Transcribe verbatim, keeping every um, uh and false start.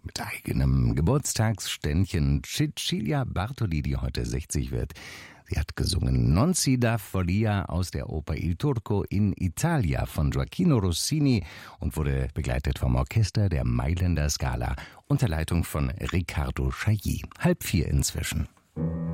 mit eigenem Geburtstagsständchen. Cecilia Bartoli, die heute sechzig wird. Sie hat gesungen Non si da follia aus der Oper Il Turco in Italia von Gioacchino Rossini und wurde begleitet vom Orchester der Mailänder Scala unter Leitung von Riccardo Chailly. Halb vier inzwischen.